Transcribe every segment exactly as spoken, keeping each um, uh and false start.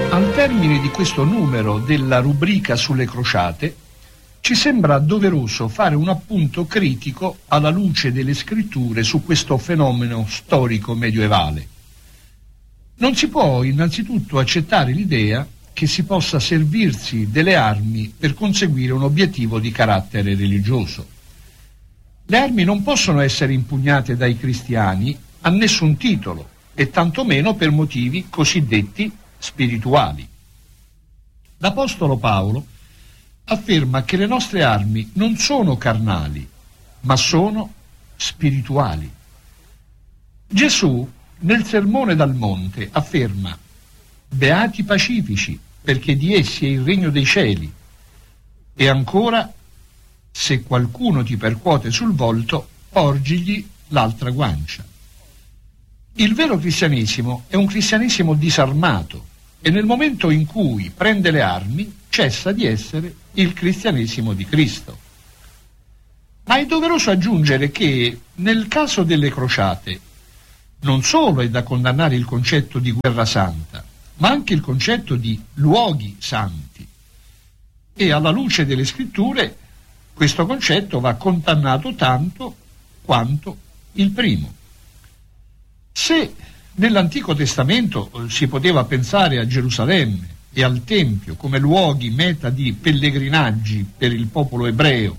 Al termine di questo numero della rubrica sulle crociate, ci sembra doveroso fare un appunto critico alla luce delle scritture su questo fenomeno storico medioevale. Non si può innanzitutto accettare l'idea che si possa servirsi delle armi per conseguire un obiettivo di carattere religioso. Le armi non possono essere impugnate dai cristiani a nessun titolo e tantomeno per motivi cosiddetti spirituali. L'Apostolo Paolo afferma che le nostre armi non sono carnali, ma sono spirituali. Gesù, nel Sermone dal Monte, afferma: beati i pacifici, perché di essi è il regno dei cieli. E ancora: se qualcuno ti percuote sul volto, porgigli l'altra guancia. Il vero cristianesimo è un cristianesimo disarmato e nel momento in cui prende le armi cessa di essere il cristianesimo di Cristo. Ma è doveroso aggiungere che nel caso delle crociate non solo è da condannare il concetto di guerra santa, ma anche il concetto di luoghi santi. E alla luce delle scritture questo concetto va condannato tanto quanto il primo. Se nell'Antico Testamento si poteva pensare a Gerusalemme e al Tempio come luoghi meta di pellegrinaggi per il popolo ebreo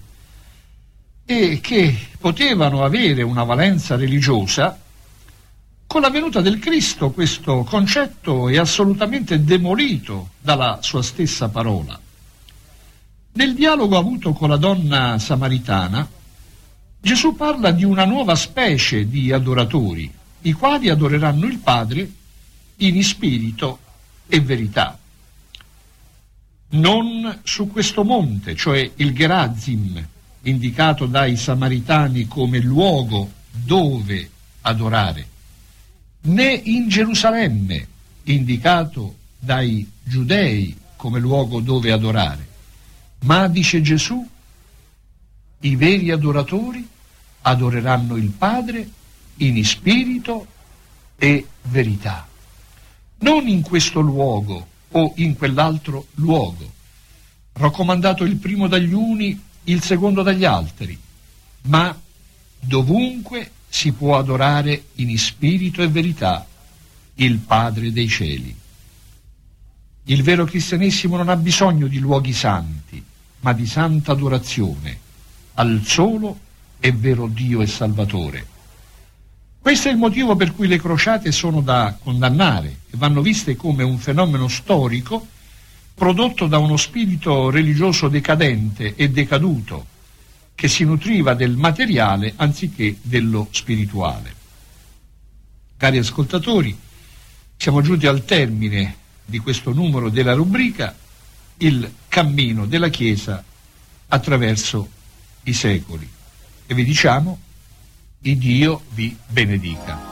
e che potevano avere una valenza religiosa, con la venuta del Cristo questo concetto è assolutamente demolito dalla sua stessa parola. Nel dialogo avuto con la donna samaritana, Gesù parla di una nuova specie di adoratori, i quali adoreranno il Padre in spirito e verità. Non su questo monte, cioè il Gerazim, indicato dai samaritani come luogo dove adorare, né in Gerusalemme, indicato dai giudei come luogo dove adorare, ma, dice Gesù, i veri adoratori adoreranno il Padre in spirito e verità, non in questo luogo o in quell'altro luogo, raccomandato il primo dagli uni, il secondo dagli altri, ma dovunque si può adorare in spirito e verità il Padre dei cieli. Il vero cristianesimo non ha bisogno di luoghi santi, ma di santa adorazione al solo e vero Dio e Salvatore. Questo è il motivo per cui le crociate sono da condannare e vanno viste come un fenomeno storico prodotto da uno spirito religioso decadente e decaduto che si nutriva del materiale anziché dello spirituale. Cari ascoltatori, siamo giunti al termine di questo numero della rubrica Il cammino della Chiesa attraverso i secoli e vi diciamo: il Dio vi benedica.